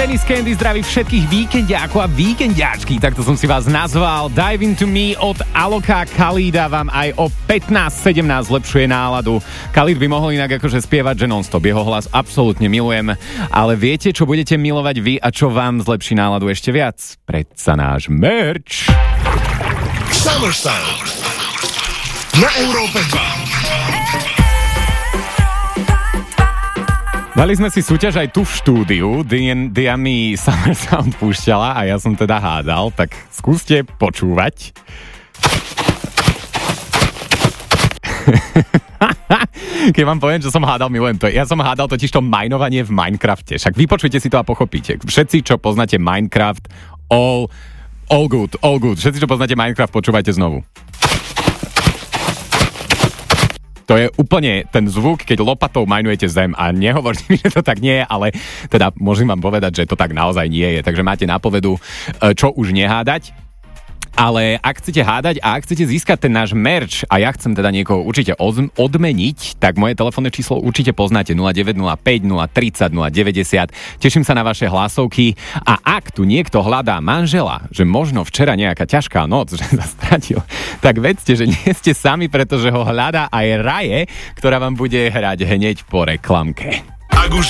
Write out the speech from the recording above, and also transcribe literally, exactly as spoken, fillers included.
Dennis Candy zdraví všetkých víkendiákov a víkendiáčky, takto som si vás nazval. Dive Into Me od Aloka Khalida vám aj o pätnásť sedemnásť zlepšuje náladu. Khalid by mohol inak akože spievať, že non-stop. Jeho hlas absolútne milujem. Ale viete, čo budete milovať vy a čo vám zlepší náladu ešte viac? Predsa náš merch. Summer Sound na Európe dva. Dali sme si súťaž aj tu v štúdiu, Dian, Dian mi Summer Sound púšťala a ja som teda hádal, tak skúste počúvať. Keď vám poviem, že som hádal, milujem to. Ja som hádal totiž to minovanie v Minecrafte. Však vypočujte si to a pochopíte. Všetci, čo poznáte Minecraft, all, all good, all good. Všetci, čo poznáte Minecraft, počúvajte znovu. To je úplne ten zvuk, keď lopatou majnujete zem a nehovorte mi, že to tak nie je, ale teda môžem vám povedať, že to tak naozaj nie je. Takže máte nápovedu, čo už nehádať. Ale ak chcete hádať a ak chcete získať ten náš merch a ja chcem teda niekoho určite odmeniť, tak moje telefónne číslo určite poznáte nula deväť nula päť nula tridsať nula deväťdesiat. Teším sa na vaše hlasovky a ak tu niekto hľadá manžela, že možno včera nejaká ťažká noc, že sa stratil, tak vedzte, že nie ste sami, pretože ho hľadá aj Raje, ktorá vám bude hrať hneď po reklamke. Ak už